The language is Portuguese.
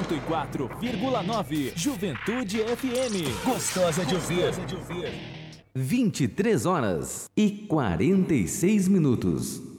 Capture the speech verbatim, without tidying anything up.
cento e quatro vírgula nove. Juventude F M. Gostosa de ouvir. vinte e três horas e quarenta e seis minutos.